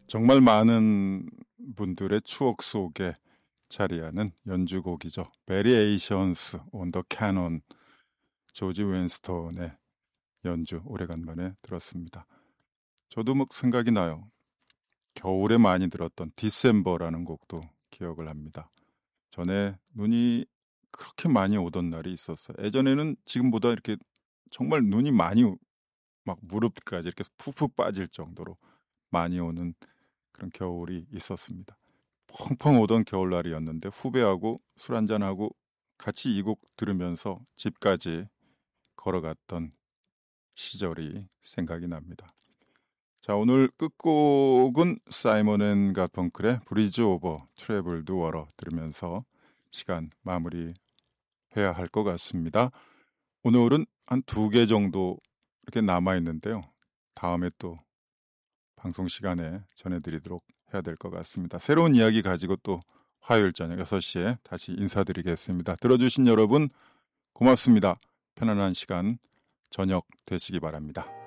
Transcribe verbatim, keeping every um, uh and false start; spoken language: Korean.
정말 많은 분들의 추억 속에 자리하는 연주곡이죠. Variations on the Canon, 조지 윈스턴의 연주 오래간만에 들었습니다. 저도 막 생각이 나요. 겨울에 많이 들었던 디셈버라는 곡도 기억을 합니다. 전에 눈이 그렇게 많이 오던 날이 있었어요. 예전에는 지금보다 이렇게 정말 눈이 많이 막 무릎까지 이렇게 푹푹 빠질 정도로 많이 오는 그런 겨울이 있었습니다. 펑펑 오던 겨울날이었는데 후배하고 술 한잔하고 같이 이 곡 들으면서 집까지 걸어갔던 시절이 생각이 납니다. 자, 오늘 끝곡은 사이먼 앤 가펑클의 브리지 오버 트래블드 워러 들으면서 시간 마무리해야 할 것 같습니다. 오늘은 한 두 개 정도 이렇게 남아있는데요. 다음에 또 방송 시간에 전해드리도록 해야 될 것 같습니다. 새로운 이야기 가지고 또 화요일 저녁 여섯 시에 다시 인사드리겠습니다. 들어주신 여러분 고맙습니다. 편안한 시간 저녁 되시기 바랍니다.